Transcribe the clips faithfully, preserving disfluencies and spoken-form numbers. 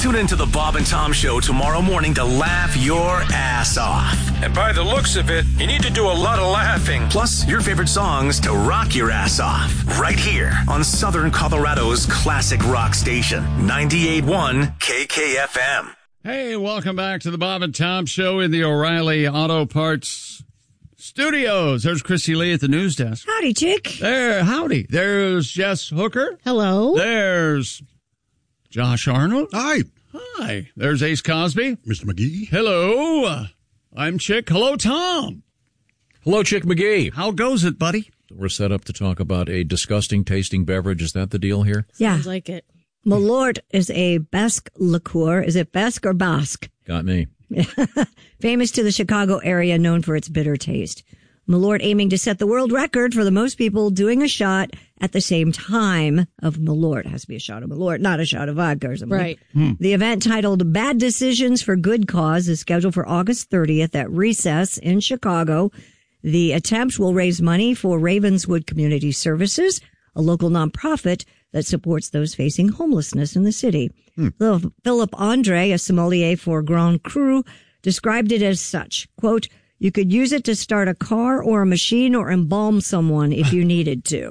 Tune into the Bob and Tom Show tomorrow morning to laugh your ass off. And by the looks of it, you need to do a lot of laughing. Plus, your favorite songs to rock your ass off. Right here on Southern Colorado's classic rock station, ninety-eight point one K K F M. Hey, welcome back to the Bob and Tom Show in the O'Reilly Auto Parts Studios. There's Christy Lee at the news desk. Howdy, chick. There, howdy. There's Jess Hooker. Hello. There's Josh Arnold. Hi. Hi. There's Ace Cosby. Mister McGee. Hello. I'm Chick. Hello, Tom. Hello, Chick McGee. How goes it, buddy? We're set up to talk about a disgusting tasting beverage. Is that the deal here? Yeah. Sounds like it. Malort is a Basque liqueur. Is it Basque or Basque? Got me. Famous to the Chicago area, known for its bitter taste. Malort aiming to set the world record for the most people doing a shot at the same time of Malort. It has to be a shot of Malort, not a shot of vodka or something. Right. Hmm. The event titled Bad Decisions for Good Cause is scheduled for August thirtieth at Recess in Chicago. The attempt will raise money for Ravenswood Community Services, a local nonprofit that supports those facing homelessness in the city. Hmm. Philip Andre, a sommelier for Grand Cru, described it as such, quote, "You could use it to start a car or a machine or embalm someone if you needed to."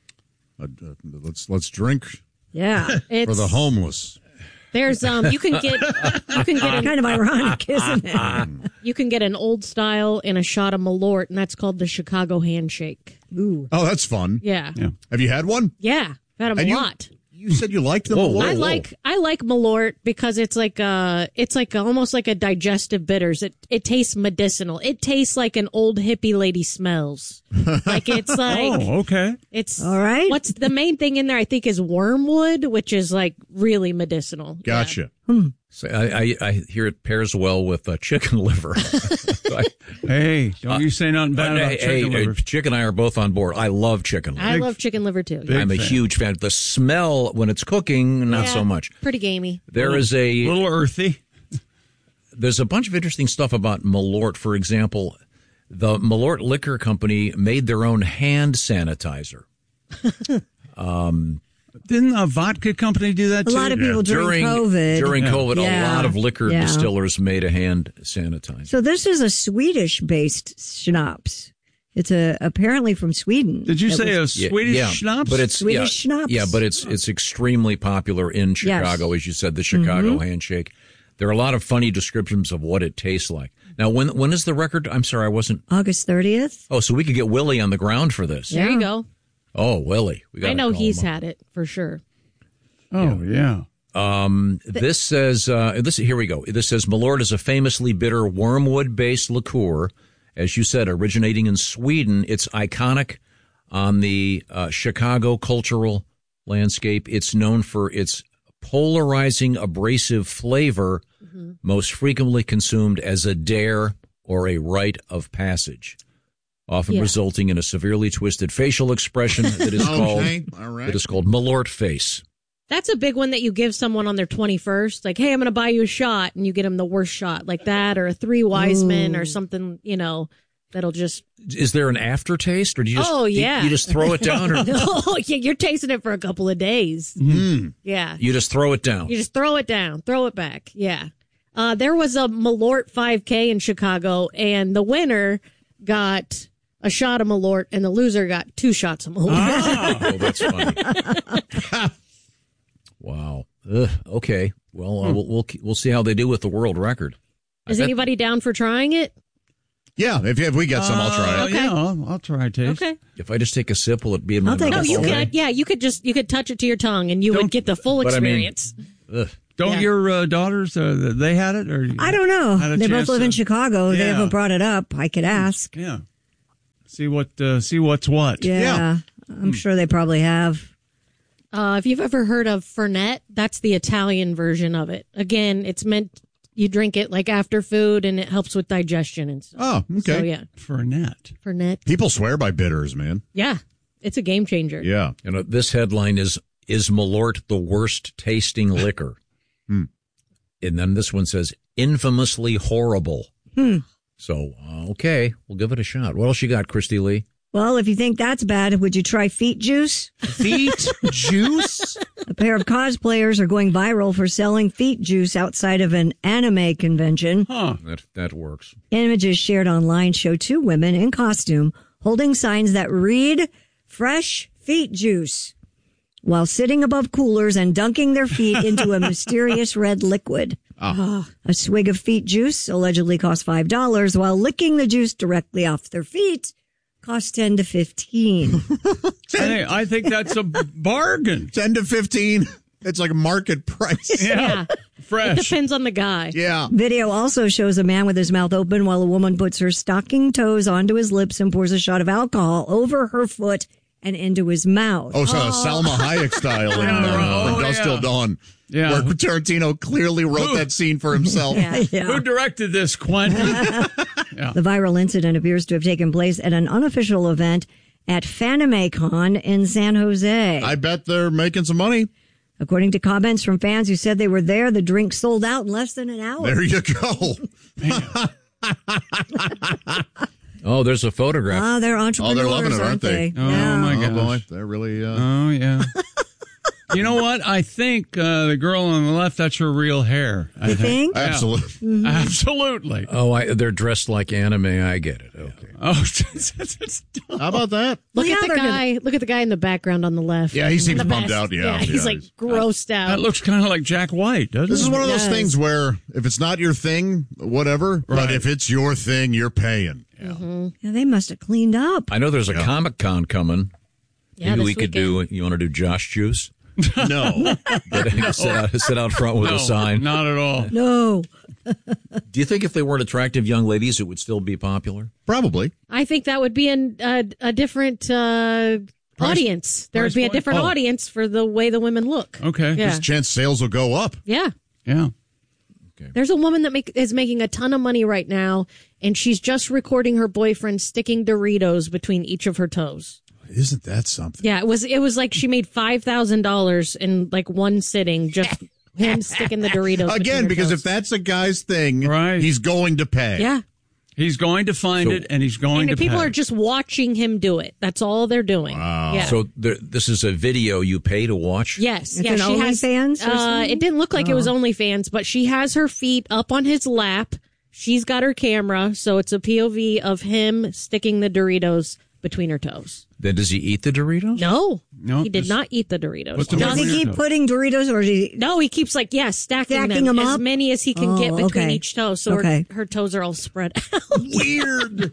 Uh, uh, let's let's drink Yeah. It's, for the homeless. There's um you can get you can get an, Kind of ironic, isn't it? you can get an old style and a shot of Malort, and that's called the Chicago handshake. Ooh. Oh, that's fun. Yeah. Yeah. Have you had one? Yeah. I've had them And a you- lot. You said you liked them. Whoa, a lot. I like I like Malort because it's like uh it's like almost like a digestive bitters. It it tastes medicinal. It tastes like an old hippie lady smells. Like it's like Oh, okay. it's All right. What's the main thing in there? I think is wormwood, which is like really medicinal. Gotcha. So I, I, I hear it pairs well with uh, chicken liver. I, Hey, don't you say nothing bad uh, about hey, chicken hey, liver. Chick and I are both on board. I love chicken liver. I Big- love chicken liver too. big- I'm a fan. huge fan. The smell when it's cooking, not Yeah, so much. Pretty gamey. There is A a little earthy. there's a bunch of interesting stuff about Malort. For example, the Malort Liquor Company made their own hand sanitizer. Didn't a vodka company do that A too? lot of people during, during COVID. during Yeah. COVID, Yeah. a lot of liquor Yeah. distillers made a hand sanitizer. So this is a Swedish-based schnapps. It's a apparently from Sweden. Did you It say was- a Swedish schnapps? But it's Swedish yeah, schnapps. Yeah, but it's it's extremely popular in Chicago, as you said, the Chicago Mm-hmm. handshake. There are a lot of funny descriptions of what it tastes like. Now, when when is the record? I'm sorry, I wasn't. August thirtieth? Oh, so we could get Willie on the ground for this. There Yeah. you go. Oh, Willie, we got. I know he's had it for sure. Oh, yeah. Um, this says uh, this. Here we go. This says Malort is a famously bitter wormwood-based liqueur, as you said, originating in Sweden. It's iconic on the uh, Chicago cultural landscape. It's known for its polarizing, abrasive flavor, mm-hmm. most frequently consumed as a dare or a rite of passage, often Yeah. resulting in a severely twisted facial expression that is called Okay, all right. that is called Malort face. That's a big one that you give someone on their twenty-first. Like, hey, I'm going to buy you a shot, and you get them the worst shot, like that, or a Three Wise Men, or something, you know, that'll just. Is there an aftertaste, or do you just? Oh, do you- yeah. You, just throw it down, or Oh, yeah, you're tasting it for a couple of days. Mm. Yeah. you just throw it down? You just throw it down, throw it back. Yeah. Uh, there was a Malort five K in Chicago, and the winner got a shot of Malort, and the loser got two shots of Malort. Oh, that's funny. Wow. Ugh, okay. Well, uh, we'll we'll we'll see how they do with the world record. I Is bet- anybody down for trying it? Yeah, if, if we get some, I'll try Uh, it. Okay. Yeah, I'll, I'll try a taste. Okay. If I just take a sip, will it be in my I'll take mouth? a No, you sip. already? could. Yeah, you could just you could touch it to your tongue, and you Don't- would get the full but I mean- experience. Ugh. Don't Yeah. your uh, daughters, uh, they had it? Or I don't know. had a They both chance live in to- Chicago. They Yeah. haven't brought it up. I could ask. Yeah. See what, uh, see what's what. Yeah. Yeah. I'm sure they probably have. Uh, if you've ever heard of Fernet, that's the Italian version of it. Again, it's meant you drink it like after food, and it helps with digestion and stuff. Oh, okay. So yeah, Fernet. Fernet. People swear by bitters, man. Yeah, it's a game changer. Yeah. You know, this headline is is Malort the worst tasting liquor? Hmm. And then this one says infamously horrible. Hmm. So uh, okay, we'll give it a shot. What else you got, Christy Lee? Well, if you think that's bad, would you try feet juice? Feet juice? pair of cosplayers are going viral for selling feet juice outside of an anime convention. Huh. That that works. Images shared online show two women in costume holding signs that read fresh feet juice while sitting above coolers and dunking their feet into a mysterious red liquid. Oh. A swig of feet juice allegedly cost five dollars, while licking the juice directly off their feet cost ten to fifteen. I, think, I think that's a bargain. ten to fifteen. It's like a market price. Yeah. It Fresh. depends on the guy. Yeah. Video also shows a man with his mouth open while a woman puts her stocking toes onto his lips and pours a shot of alcohol over her foot and into his mouth. Oh, so Salma Hayek style in Yeah, uh, right. From Oh, Dusk yeah. Till Dawn. Yeah. Where Tarantino clearly wrote that scene for himself. Yeah, yeah. Who directed this, Quentin? The viral incident appears to have taken place at an unofficial event at FanimeCon in San Jose. I bet they're making some money. According to comments from fans who said they were there, the drink sold out in less than an hour. There you go. Oh, there's a photograph. Ah, they're Oh, entrepreneurs, they're loving it, aren't aren't they? Oh, Yeah. my Oh, gosh. boy. They're really... Uh... Oh, yeah. You know what? I think uh, the girl on the left, that's her real hair. I You think? Yeah. Absolutely. Absolutely. Oh, I, they're dressed like anime. I get it. Okay. Oh, it's dumb. How about that? Look Yeah, at the they're gonna- guy. Look at the guy in the background on the left. Yeah, he seems The bummed best. out, yeah. he's Yeah, like he's- grossed out. That looks kind of like Jack White, doesn't This it? is one of those Yes. things where if it's not your thing, whatever. But Right. if it's your thing, you're paying. Yeah, they must have cleaned up. I know there's a Comic Con coming. Yeah, Maybe this we could do. You want to do Josh Juice? No. Get, sit, out, sit out front with No, a sign. not at all. No. Do you think if they weren't attractive young ladies, it would still be popular? Probably. I think that would be an, a, a different uh, Price- audience. There would price be a point? different Oh. audience for the way the women look. Okay. Yeah. There's a chance sales will go up. Yeah. Yeah. There's a woman that make, is making a ton of money right now, and she's just recording her boyfriend sticking Doritos between each of her toes. Isn't that something? Yeah, it was it was like she made five thousand dollars in like one sitting, just him sticking the Doritos. between Again, her because toes. if that's a guy's thing, Right. he's going to pay. yeah, He's going to find So- it, and he's going and to if people pay. are just watching him do it. That's all they're doing. Wow. Yeah. So there, this is a video you pay to watch? Yes, It's yeah, an she has. OnlyFans or Uh, something? it didn't look like it was OnlyFans, but she has her feet up on his lap. She's got her camera, so it's a P O V of him sticking the Doritos between her toes. Then does he eat the Doritos? No, No, he did just- not eat the Doritos. What's the Does matter he with keep your toe? putting Doritos or does he? No, he keeps like yeah, stacking, Stacking them, them as up? many as he can Oh, get between okay. each toe, so Okay. her, her toes are all spread out. Weird.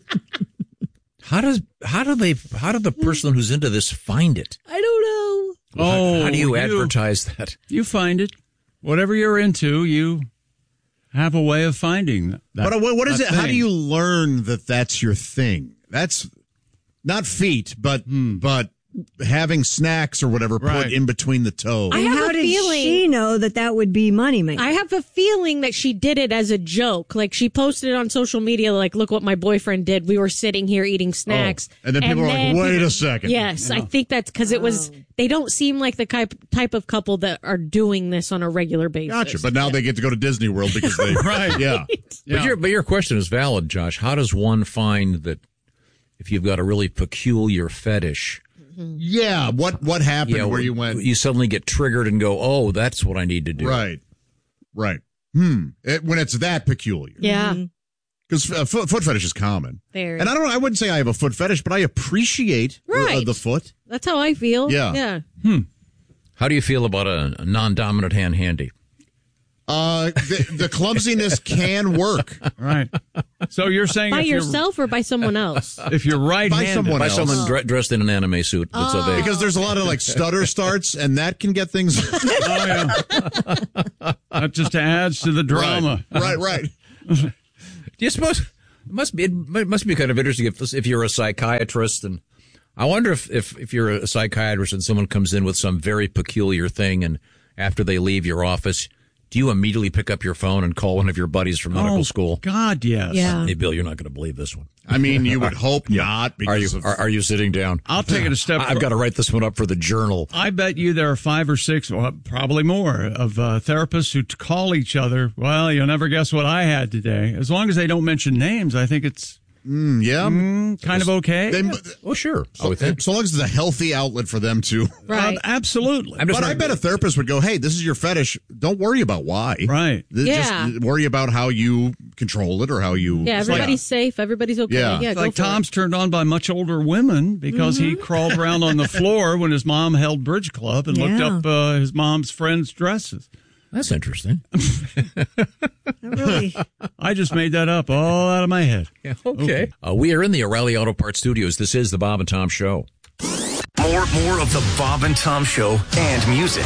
How does how do they how do the person who's into this find it? I don't know. Oh, how, how do you you- advertise that? You find it. Whatever you're into, you have a way of finding that. But uh, what what is that it? How do thing. you learn that that's your thing? That's not feet, but but having snacks or whatever Right. put in between the toes. I And have how a did feeling- she know that that would be money making? I have a feeling that she did it as a joke. Like she posted it on social media, like, look what my boyfriend did. We were sitting here eating snacks. Oh, and then people were like, then wait people- a second. Yes, I think that's because it was, they don't seem like the type, type of couple that are doing this on a regular basis. Gotcha. But now they get to go to Disney World because they Right. Yeah. Yeah. But your but your question is valid, Josh. How does one find that if you've got a really peculiar fetish, Yeah. What what happened yeah, where you went you suddenly get triggered and go, "Oh, that's what I need to do." right. Right. Hmm. It, when it's that peculiar. Yeah. Because uh, foot, foot fetish is common. Very. And I don't I wouldn't say I have a foot fetish, but I appreciate the- uh, Right. the foot. That's how I feel. Yeah. Yeah. How do you feel about a, a non-dominant hand handy? Uh, the, the clumsiness can work. Right. So you're saying By if you're, yourself or by someone else? if you're right-handed, someone By else. someone dre- dressed in an anime suit that's of age. Because there's a lot of like stutter starts, and that can get things. oh yeah, that just adds to the drama. Right, right. Do you suppose it must be it must be kind of interesting if if you're a psychiatrist, and I wonder if, if if you're a psychiatrist and someone comes in with some very peculiar thing, and after they leave your office, do you immediately pick up your phone and call one of your buddies from medical Oh, school? God, yes. Yeah. Hey, Bill, you're not going to believe this one. I mean, you would hope not. Because Are you of, are, are you sitting down? I'll take it a step. I've got to write this one up for the journal. I bet you there are five or six, well, probably more, of uh, therapists who call each other. Well, you'll never guess what I had today. As long as they don't mention names, I think it's Mm, yeah. Mm, kind of okay. They, Oh, sure. I so, would think. so long as it's a healthy outlet for them to. Right. Uh, absolutely. I'm just But I bet a therapist would go, hey, this is your fetish. Don't worry about why. Right. Th- Yeah. Just worry about how you control it or how you. Yeah, everybody's safe. Everybody's okay. Yeah. Yeah, It's go like for Tom's turned on by much older women because he crawled around on the floor when his mom held bridge club and looked Yeah. up uh, his mom's friends' dresses. That's interesting. Really? I just made that up all out of my head. Yeah, okay. Uh, we are in the O'Reilly Auto Parts Studios. This is the Bob and Tom Show. More, more of the Bob and Tom Show and music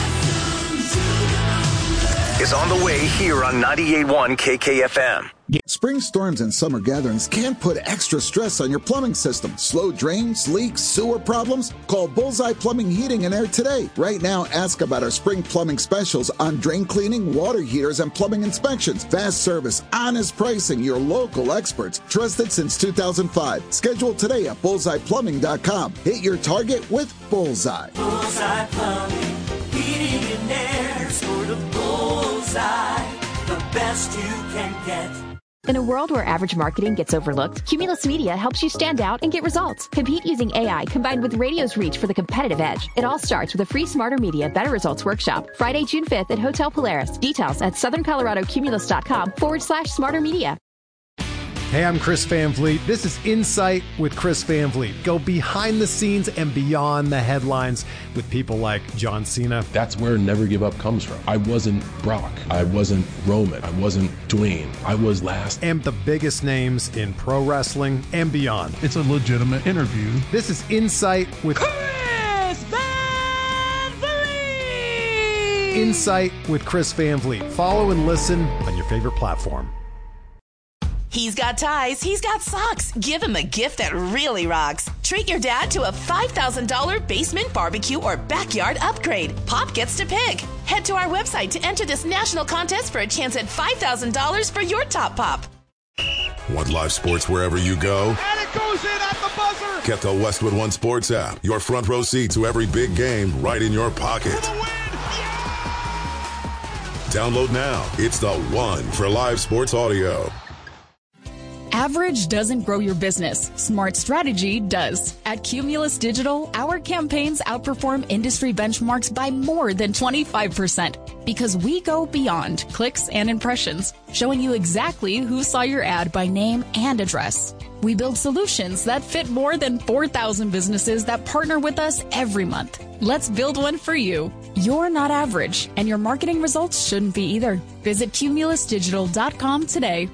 is on the way here on ninety-eight point one K K F M. Spring storms and summer gatherings can put extra stress on your plumbing system. Slow drains, leaks, sewer problems? Call Bullseye Plumbing, Heating and Air today. Right now, ask about our spring plumbing specials on drain cleaning, water heaters, and plumbing inspections. Fast service, honest pricing, your local experts. Trusted since two thousand five. Schedule today at bullseye plumbing dot com. Hit your target with Bullseye. Bullseye Plumbing, Heating and Air, sort of Bullseye, the best you can get. In a world where average marketing gets overlooked, Cumulus Media helps you stand out and get results. Compete using A I combined with radio's reach for the competitive edge. It all starts with a free Smarter Media Better Results workshop, Friday, June fifth at Hotel Polaris. Details at southern colorado cumulus dot com forward slash smarter media. Hey, I'm Chris Van Vliet. This is Insight with Chris Van Vliet. Go behind the scenes and beyond the headlines with people like John Cena. That's where Never Give Up comes from. I wasn't Brock. I wasn't Roman. I wasn't Dwayne. I was last. And the biggest names in pro wrestling and beyond. It's a legitimate interview. This is Insight with Chris Van Vliet! Insight with Chris Van Vliet. Follow and listen on your favorite platform. He's got ties, he's got socks. Give him a gift that really rocks. Treat your dad to a five thousand dollars basement barbecue or backyard upgrade. Pop gets to pick. Head to our website to enter this national contest for a chance at five thousand dollars for your top pop. Want live sports wherever you go? And it goes in at the buzzer! Get the Westwood One Sports app. Your front row seat to every big game right in your pocket. For the win! Yeah! Download now. It's the one for live sports audio. Average doesn't grow your business. Smart strategy does. At Cumulus Digital, our campaigns outperform industry benchmarks by more than twenty-five percent because we go beyond clicks and impressions, showing you exactly who saw your ad by name and address. We build solutions that fit more than four thousand businesses that partner with us every month. Let's build one for you. You're not average, and your marketing results shouldn't be either. Visit cumulus digital dot com today.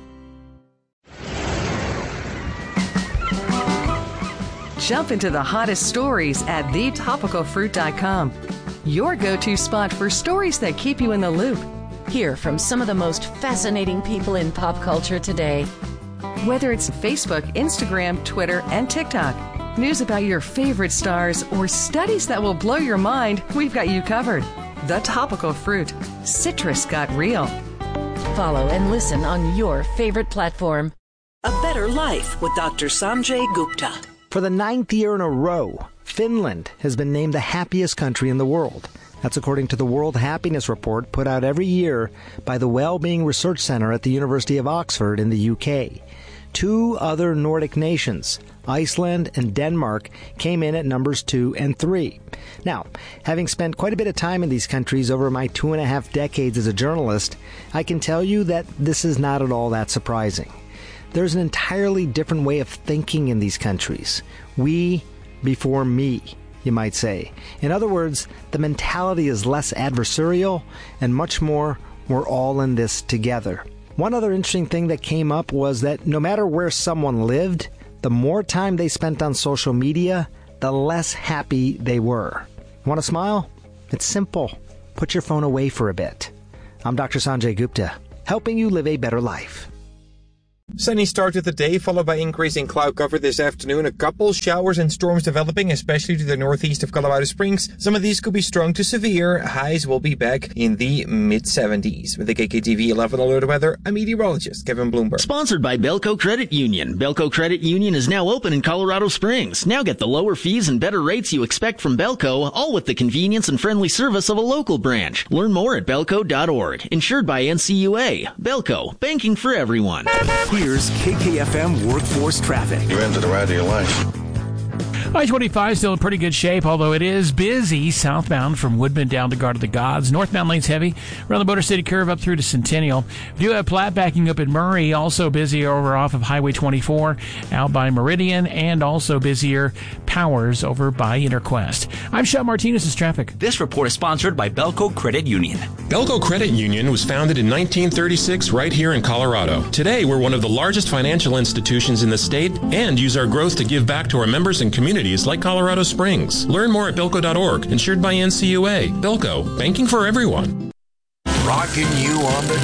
Jump into the hottest stories at the topical fruit dot com. Your go-to spot for stories that keep you in the loop. Hear from some of the most fascinating people in pop culture today. Whether it's Facebook, Instagram, Twitter, and TikTok, news about your favorite stars, or studies that will blow your mind, we've got you covered. The Topical Fruit. Citrus got real. Follow and listen on your favorite platform. A Better Life with Doctor Sanjay Gupta. For the ninth year in a row, Finland has been named the happiest country in the world. That's according to the World Happiness Report put out every year by the Wellbeing Research Center at the University of Oxford in the U K. Two other Nordic nations, Iceland and Denmark, came in at numbers two and three. Now, having spent quite a bit of time in these countries over my two and a half decades as a journalist, I can tell you that this is not at all that surprising. There's an entirely different way of thinking in these countries. We before me, you might say. In other words, the mentality is less adversarial and much more, we're all in this together. One other interesting thing that came up was that no matter where someone lived, the more time they spent on social media, the less happy they were. Want to smile? It's simple. Put your phone away for a bit. I'm Doctor Sanjay Gupta, helping you live a better life. Sunny start to the day, followed by increasing cloud cover this afternoon. A couple showers and storms developing, especially to the northeast of Colorado Springs. Some of these could be strong to severe. Highs will be back in the mid seventies. With the K K T V eleven alert weather, I'm meteorologist Kevin Bloomberg. Sponsored by Belco Credit Union. Belco Credit Union is now open in Colorado Springs. Now get the lower fees and better rates you expect from Belco, all with the convenience and friendly service of a local branch. Learn more at belco dot org. Insured by N C U A. Belco, banking for everyone. Here's K K F M Workforce Traffic. You're into the ride of your life. I twenty-five still in pretty good shape, although it is busy southbound from Woodman down to Guard of the Gods. Northbound lanes heavy around the Motor City Curve up through to Centennial. We do have Platte backing up at Murray, also busy over off of Highway twenty-four out by Meridian, and also busier Powers over by Interquest. I'm Sean Martinez's traffic. This report is sponsored by Belco Credit Union. Belco Credit Union was founded in nineteen thirty-six right here in Colorado. Today, we're one of the largest financial institutions in the state and use our growth to give back to our members and communities like Colorado Springs. Learn more at belco dot org, insured by N C U A. Belco, banking for everyone. Rocking you on the